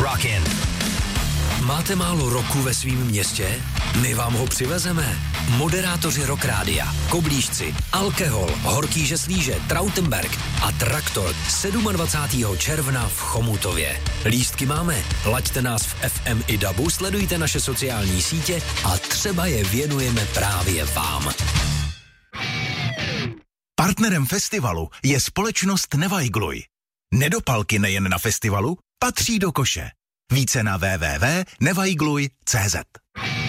Rockin'. Máte málo roku ve svém městě? My vám ho přivezeme. Moderátoři Rock Rádia, Koblížci, Alkehol, Horký Žeslíže, Trautenberg a Traktor 27. června v Chomutově. Lístky máme. Laďte nás v FM i DABu, sledujte naše sociální sítě a třeba je věnujeme právě vám. Partnerem festivalu je společnost Nevajgluj. Nedopalky nejen na festivalu patří do koše. Více na www.nevajgluj.cz.